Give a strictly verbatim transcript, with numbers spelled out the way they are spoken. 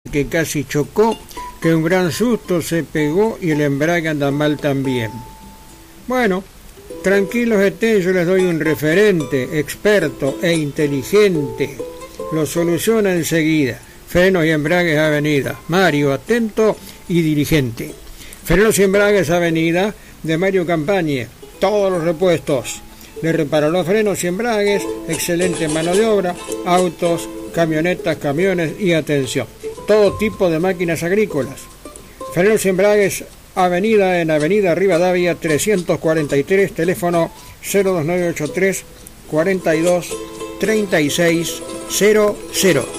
que casi chocó, que un gran susto se pegó y el embrague anda mal también. Bueno, tranquilos estén, yo les doy un referente, experto e inteligente. Lo soluciona enseguida. Frenos y embragues Avenida. Mario, atento y diligente. Frenos y embragues Avenida de Mario Campaña. Todos los repuestos. Le reparó los frenos y embragues, excelente mano de obra, autos, camionetas, camiones y atención. Todo tipo de máquinas agrícolas. Frenos y embragues Avenida en Avenida Rivadavia trescientos cuarenta y tres, teléfono cero dos nueve ocho tres cuarenta y dos treinta y seis cero cero.